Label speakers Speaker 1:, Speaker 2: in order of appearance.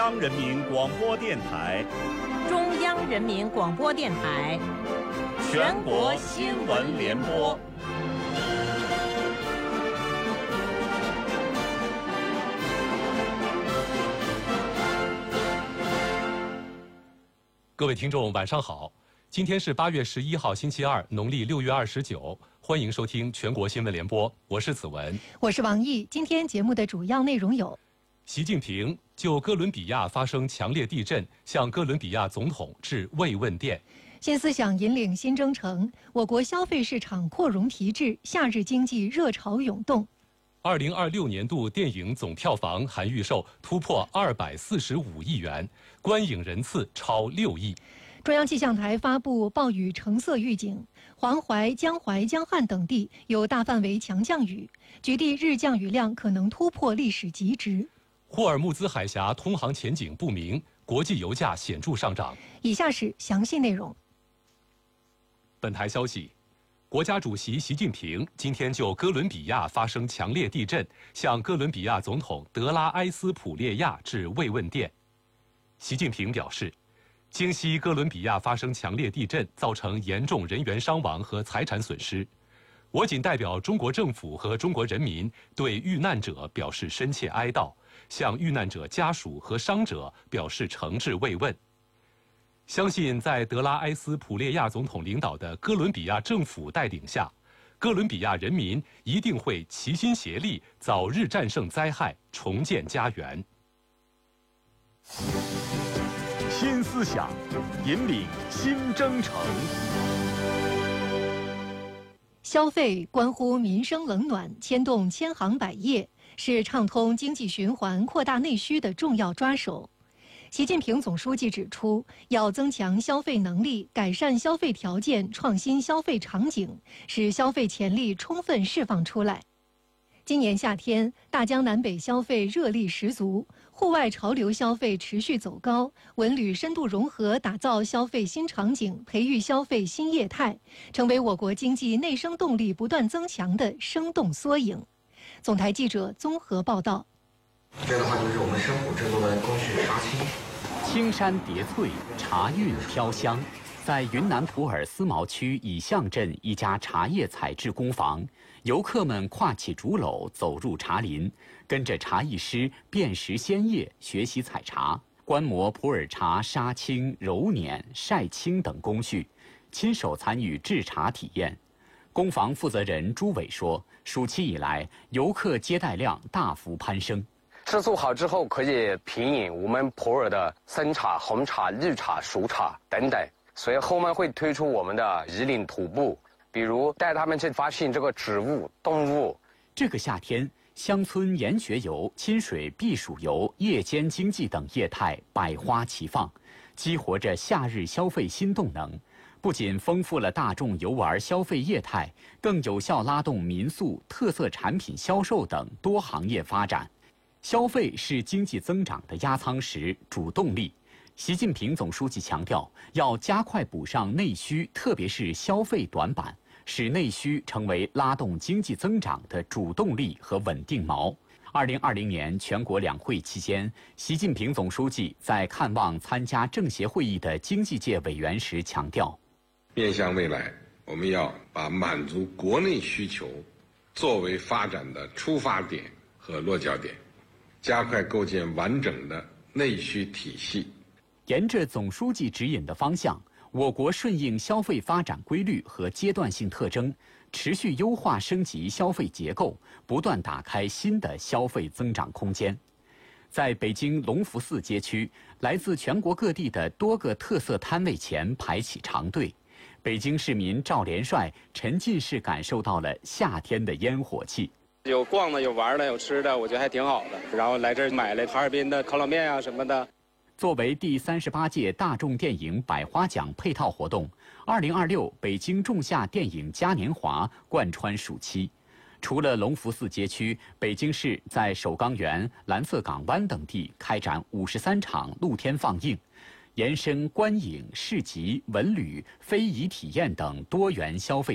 Speaker 1: 央人民广播电台、
Speaker 2: 中央人民广播电台
Speaker 1: 全国新闻联播。
Speaker 3: 各位听众，晚上好！今天是8月11号，星期二，农历6月29。欢迎收听全国新闻联播，我是子文，
Speaker 4: 我是王毅。今天节目的主要内容有：
Speaker 3: 习近平就哥伦比亚发生强烈地震，向哥伦比亚总统致慰问电；
Speaker 4: 新思想引领新征程，我国消费市场扩容提质，夏日经济热潮涌动。
Speaker 3: 2026年度电影总票房含预售突破245亿元，观影人次超6亿。
Speaker 4: 中央气象台发布暴雨橙色预警，黄淮、江淮、江汉等地有大范围强降雨，局地日降雨量可能突破历史极值。
Speaker 3: 霍尔木兹海峡通航前景不明，国际油价显著上涨。
Speaker 4: 以下是详细内容。
Speaker 3: 本台消息，国家主席习近平今天就哥伦比亚发生强烈地震，向哥伦比亚总统德拉埃斯普列亚致慰问电。习近平表示，经悉哥伦比亚发生强烈地震，造成严重人员伤亡和财产损失，我谨代表中国政府和中国人民对遇难者表示深切哀悼，向遇难者家属和伤者表示诚挚慰问。相信在德拉埃斯普列亚总统领导的哥伦比亚政府带领下，哥伦比亚人民一定会齐心协力，早日战胜灾害，重建家园。
Speaker 1: 新思想引领新征程。
Speaker 4: 消费关乎民生冷暖，牵动千行百业，是畅通经济循环、扩大内需的重要抓手。习近平总书记指出，要增强消费能力，改善消费条件，创新消费场景，使消费潜力充分释放出来。今年夏天，大江南北消费热力十足，户外潮流消费持续走高，文旅深度融合，打造消费新场景，培育消费新业态，成为我国经济内生动力不断增强的生动缩影。总台记者综合报道。
Speaker 5: 这的话就是我们生普制作的工序杀青。
Speaker 6: 青山叠翠，茶韵飘香。在云南普洱思茅区乙象镇一家茶叶采制工坊，游客们挎起竹篓走入茶林，跟着茶艺师辨识鲜叶，学习采茶，观摩普洱茶杀青、揉捻、晒青等工序，亲手参与制茶体验。工坊负责人朱伟说，暑期以来，游客接待量大幅攀升。
Speaker 7: 制作好之后可以品饮我们普洱的生茶、红茶、绿茶、熟茶等等。所以后面会推出我们的引领徒步，比如带他们去发现这个植物、动物。
Speaker 6: 这个夏天，乡村研学游、亲水避暑游、夜间经济等业态百花齐放，激活着夏日消费新动能。不仅丰富了大众游玩消费业态，更有效拉动民宿、特色产品销售等多行业发展。消费是经济增长的压舱石、主动力。习近平总书记强调，要加快补上内需，特别是消费短板，使内需成为拉动经济增长的主动力和稳定锚。2020年全国两会期间，习近平总书记在看望参加政协会议的经济界委员时强调，
Speaker 8: 面向未来，我们要把满足国内需求作为发展的出发点和落脚点，加快构建完整的内需体系。
Speaker 6: 沿着总书记指引的方向，我国顺应消费发展规律和阶段性特征，持续优化升级消费结构，不断打开新的消费增长空间。在北京隆福寺街区，来自全国各地的多个特色摊位前排起长队。北京市民赵连帅沉浸式感受到了夏天的烟火气。
Speaker 9: 有逛的，有玩的，有吃的，我觉得还挺好的。然后来这儿买了哈尔滨的烤冷面啊什么的。
Speaker 6: 作为第38届大众电影百花奖配套活动，2026北京仲夏电影嘉年华贯穿暑期。除了隆福寺街区，北京市在首钢园、蓝色港湾等地开展53场露天放映，延伸观影、市集、文旅、非遗体验等多元消费